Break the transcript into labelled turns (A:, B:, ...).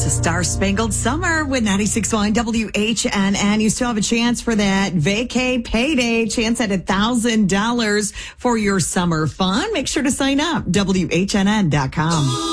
A: to Star Spangled Summer with 96.1 WHNN. You still have a chance for that vacay payday, chance at $1,000 for your summer fun. Make sure to sign up, WHNN.com.